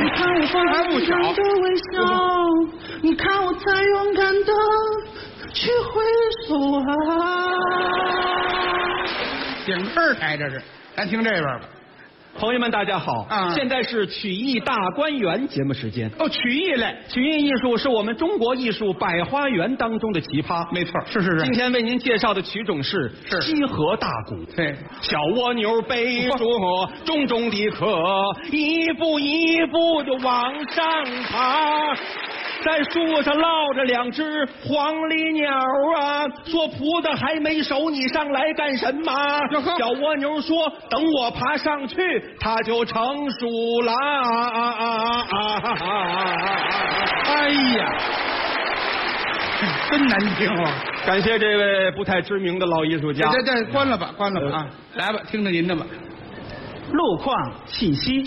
你看我还不小的微笑，你看我才勇敢的去挥手啊。 点歌台这是，咱听这边吧。 朋友们，大家好！现在是曲艺大观园节目时间。 哦，曲艺类， 曲艺艺术是我们中国艺术百花园当中的奇葩。 没错，是。 今天为您介绍的曲种是西河大鼓。 对， 小蜗牛背着重重的壳，一步一步就往上爬。在树上落着两只黄鹂鸟啊，说葡萄还没熟，你上来干什么？小蜗牛说：“等我爬上去，它就成熟了。” 哎呀，真难听啊！ 感谢这位不太知名的老艺术家。 这关了吧啊！来吧，听听您的吧。 路况气息。